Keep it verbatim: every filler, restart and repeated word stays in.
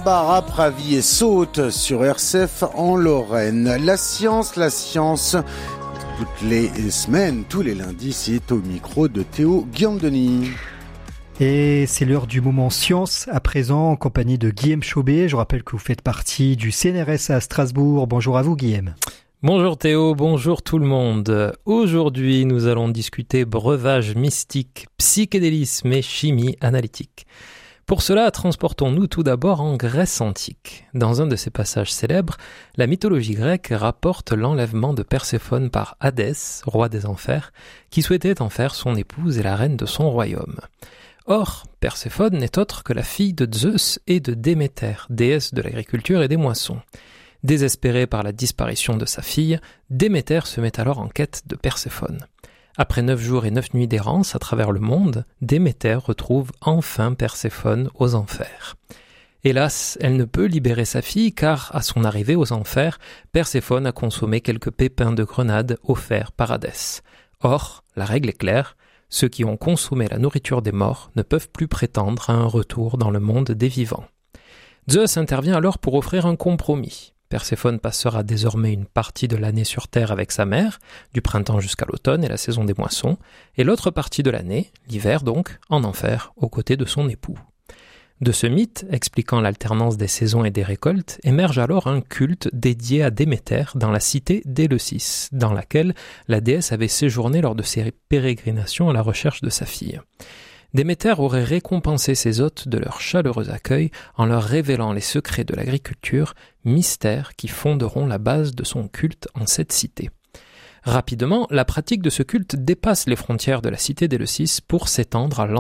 Barbara Pravi saute sur R C F en Lorraine. La science, la science, toutes les semaines, tous les lundis, c'est au micro de Théo Guillaume-Denis. Et c'est l'heure du moment science, à présent en compagnie de Guillaume Chaubet. Je rappelle que vous faites partie du C N R S à Strasbourg. Bonjour à vous Guillaume. Bonjour Théo, bonjour tout le monde. Aujourd'hui, nous allons discuter breuvage mystique, psychédélisme et chimie analytique. Pour cela, transportons-nous tout d'abord en Grèce antique. Dans un de ses passages célèbres, la mythologie grecque rapporte l'enlèvement de Perséphone par Hadès, roi des enfers, qui souhaitait en faire son épouse et la reine de son royaume. Or, Perséphone n'est autre que la fille de Zeus et de Déméter, déesse de l'agriculture et des moissons. Désespérée par la disparition de sa fille, Déméter se met alors en quête de Perséphone. Après neuf jours et neuf nuits d'errance à travers le monde, Déméter retrouve enfin Perséphone aux enfers. Hélas, elle ne peut libérer sa fille car, à son arrivée aux enfers, Perséphone a consommé quelques pépins de grenade offerts par Hadès. Or, la règle est claire, ceux qui ont consommé la nourriture des morts ne peuvent plus prétendre à un retour dans le monde des vivants. Zeus intervient alors pour offrir un compromis. Perséphone passera désormais une partie de l'année sur Terre avec sa mère, du printemps jusqu'à l'automne et la saison des moissons, et l'autre partie de l'année, l'hiver donc, en enfer, aux côtés de son époux. De ce mythe, expliquant l'alternance des saisons et des récoltes, émerge alors un culte dédié à Déméter dans la cité d'Éleusis, dans laquelle la déesse avait séjourné lors de ses pérégrinations à la recherche de sa fille. Déméter aurait récompensé ses hôtes de leur chaleureux accueil en leur révélant les secrets de l'agriculture, mystères qui fonderont la base de son culte en cette cité. Rapidement, la pratique de ce culte dépasse les frontières de la cité d'Éleusis pour s'étendre à